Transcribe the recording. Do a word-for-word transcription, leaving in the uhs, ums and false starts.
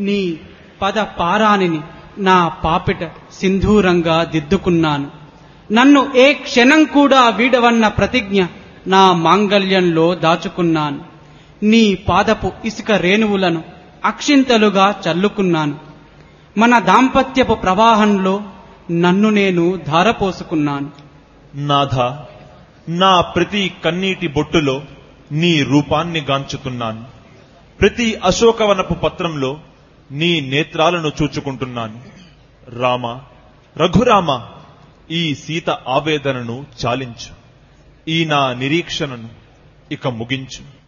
నీ పద పారాణిని నా పాపిట సింధూరంగా దిద్దుకున్నాను. నన్ను ఏ క్షణం కూడా వీడవన్న ప్రతిజ్ఞ నా మాంగల్యంలో దాచుకున్నాను. నీ పాదపు ఇసుక రేణువులను అక్షింతలుగా చల్లుకున్నాను. మన దాంపత్యపు ప్రవాహంలో నన్ను నేను ధారపోసుకున్నాను. నాథా, నా ప్రతి కన్నీటి బొట్టులో నీ రూపాన్ని గాంచుతున్నాను. ప్రతి అశోకవనపు పత్రంలో నీ నేత్రాలను చూచుకుంటున్నాను. రామ, రఘురామ, ఈ సీత ఆవేదనను చాలించు. ఈ నా నిరీక్షణను ఇక ముగించు.